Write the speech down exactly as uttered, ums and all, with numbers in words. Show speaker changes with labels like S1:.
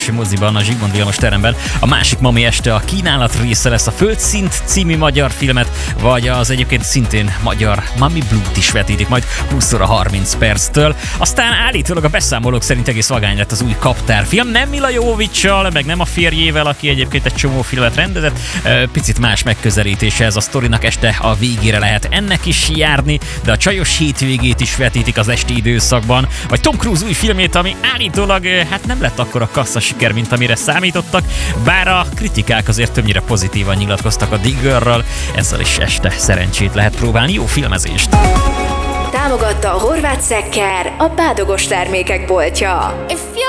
S1: moziban, a Zsigmond Vilmos teremben. A másik mami este a kínálat része lesz, a Földszint című magyar filmet, vagy az egyébként szintén magyar Mami Blue-t is vetítik majd húsz óra harminc perctől. Aztán állítólag a beszámolók szerint egész vagány lett az új Kaptár film, nem Mila Jovovics-sal, meg nem a férjével, aki egyébként egy csomó filmet rendezett. Picit más megközelítése ez a sztorinak, este a végére lehet ennek is járni, de a csajos hétvégét is vetítik az esti időszakban, vagy Tom Cruise új filmét, ami állítólag hát nem lett akkora kassza siker, mint amire számítottak, bár a kritikák azért többnyire pozitívan nyilatkoztak a Diggerről, ezzel is este szerencsét lehet próbálni. Jó filmezést!
S2: Támogatta a Horváth Szekker, a Bádogos termékek boltja.